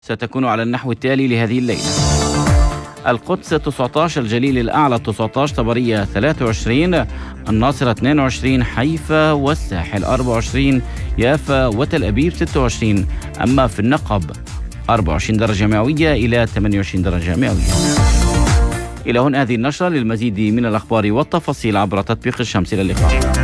ستكون على النحو التالي لهذه الليلة: القدس 19، الجليل الأعلى 19، طبرية 23، الناصرة 22، حيفا والساحل 24، يافا وتل أبيب 26. أما في النقب 24 درجة مئوية إلى 28 درجة مئوية. إلى هنا هذه النشرة. للمزيد من الأخبار والتفاصيل عبر تطبيق الشمس. إلى اللقاء.